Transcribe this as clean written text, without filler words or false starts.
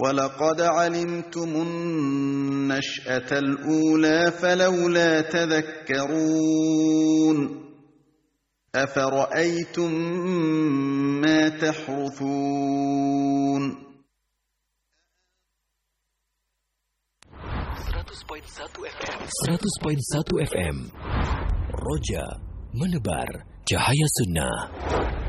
وَلَقَدْ عَلِمْتُمُ النَّشْأَةَ الْأُولَى فَلَوْلَا تَذَكَّرُونَ أَفَرَأَيْتُم مَّا تَحْرُثُونَ 100.1 FM Roja menebar cahaya sunnah.